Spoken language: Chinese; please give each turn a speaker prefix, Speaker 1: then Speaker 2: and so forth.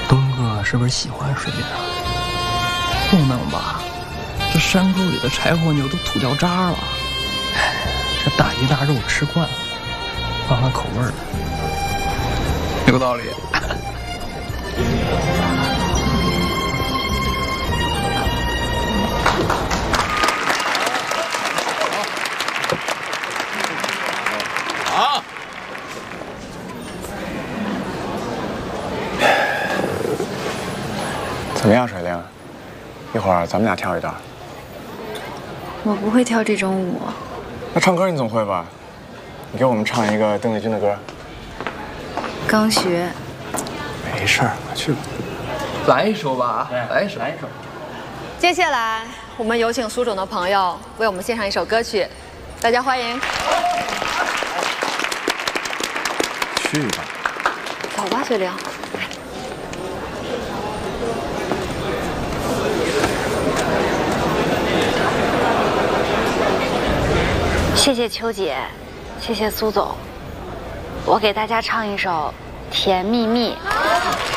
Speaker 1: 东哥是不是喜欢水莲啊？不能吧，这山沟里的柴火牛都吐掉渣了。这大鱼大肉吃惯了，换换口味儿，有道理。
Speaker 2: 好。
Speaker 3: 怎么样，水灵？一会儿咱们俩跳一段。
Speaker 4: 我不会跳这种舞。
Speaker 3: 那唱歌你总会吧？你给我们唱一个邓丽君的歌。
Speaker 4: 刚学。
Speaker 3: 没事儿，快去吧。
Speaker 1: 来一首吧，来一首。
Speaker 5: 接下来，我们有请苏总的朋友为我们献上一首歌曲，大家欢迎。
Speaker 3: 去吧。
Speaker 5: 走吧，水灵。
Speaker 4: 谢谢秋姐，谢谢苏总，我给大家唱一首《甜蜜蜜》。